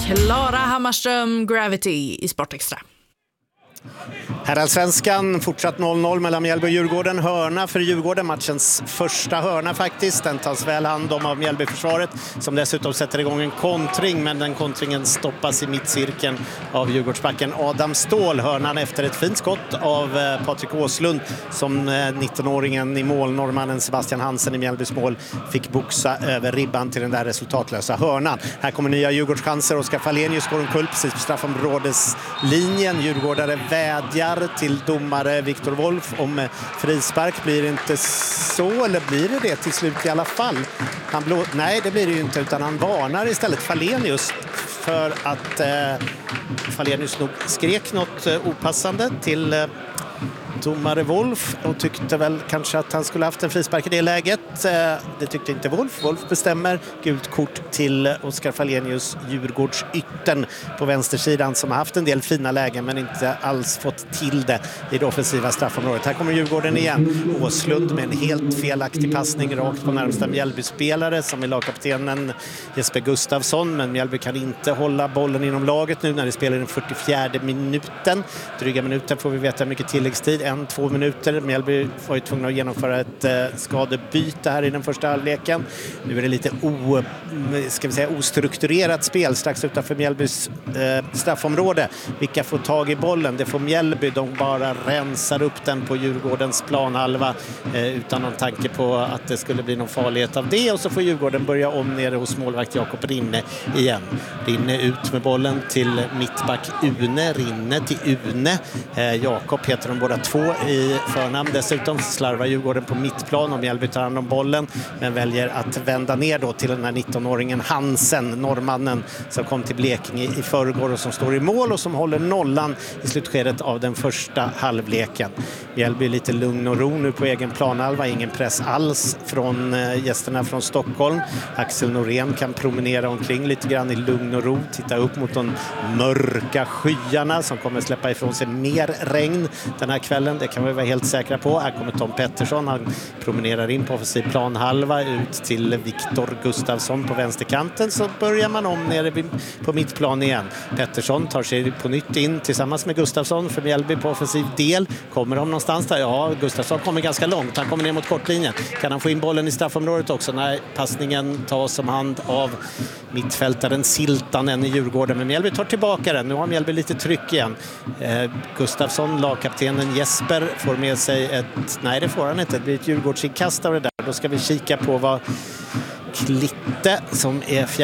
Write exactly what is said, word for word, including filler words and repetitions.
Klara Hammarström, Gravity i Sportextra. Herrallsvenskan fortsatt noll noll mellan Mjällby och Djurgården. Hörna för Djurgården, matchens första hörna faktiskt. Den tas väl hand om av Mjällbyförsvaret som dessutom sätter igång en kontring, men den kontringen stoppas i mittcirkeln av Djurgårdsbacken Adam Ståhl. Hörnan efter ett fint skott av eh, Patrik Åslund som eh, nittonåringen i mål, norrmannen Sebastian Hansen i Mjällbys mål, fick boxa över ribban till den där resultatlösa hörnan. Här kommer nya Djurgårdschanser. Oskar Falenius går omkull precis på straffområdeslinjen. Djurgårdare vädjar till domare Viktor Wolf om frispark. Blir det inte så, eller blir det det till slut i alla fall? Han blå... Nej, det blir det ju inte, utan han varnar istället Falenius för att eh, Falenius nog skrek något eh, opassande till eh, domare Wolf och tyckte väl kanske att han skulle haft en frispark i det läget. Det tyckte inte Wolf. Wolf bestämmer gult kort till Oskar Falenius, Djurgårds ytten på vänstersidan, som har haft en del fina lägen men inte alls fått till det i det offensiva straffområdet. Här kommer Djurgården igen. Åslund med en helt felaktig passning rakt på närmsta Mjällby-spelare som är lagkaptenen Jesper Gustafsson, men Mjällby kan inte hålla bollen inom laget nu när det spelar den fyrtiofjärde minuten. Dryga minuten får vi veta mycket tilläggstid. En, två minuter. Mjällby var ju tvungna att genomföra ett eh, skadebyte här i den första halvleken. Nu är det lite o, ska vi säga, ostrukturerat spel strax utanför Mjällbys eh, straffområde. Vilka får tag i bollen? Det får Mjällby. De bara rensar upp den på Djurgårdens planhalva eh, utan någon tanke på att det skulle bli någon farlighet av det. Och så får Djurgården börja om nere hos målvakt Jakob Rinne igen. Rinne ut med bollen till mittback Une. Rinne till Une. Eh, Jakob heter de båda två i förnamn. Dessutom slarvar Djurgården på mittplan och Mjällby tar hand om bollen, men väljer att vända ner då till den här nittonåringen Hansen, norrmannen som kom till Blekinge i förrgår och som står i mål och som håller nollan i slutskedet av den första halvleken. Mjällby är lite lugn och ro nu på egen planhalva, ingen press alls från gästerna från Stockholm. Axel Norén kan promenera omkring lite grann i lugn och ro, titta upp mot de mörka skyarna som kommer släppa ifrån sig mer regn den här kvällen. Det kan vi vara helt säkra på. Här kommer Tom Pettersson. Han promenerar in på offensiv planhalva ut till Viktor Gustafsson på vänsterkanten. Så börjar man om nere på mittplan igen. Pettersson tar sig på nytt in tillsammans med Gustafsson för Mjällby på offensiv del. Kommer de någonstans där? Ja, Gustafsson kommer ganska långt. Han kommer ner mot kortlinjen. Kan han få in bollen i straffområdet också? Nej, passningen tas om hand av mittfältaren Siltanen i Djurgården. Men Mjällby tar tillbaka den. Nu har Mjällby lite tryck igen. Eh, Gustafsson, lagkaptenen Jesper, får med sig ett... Nej, det får han inte. Det blir ett Djurgårdsinkast av det där. Då ska vi kika på vad Klitte, som är fjärde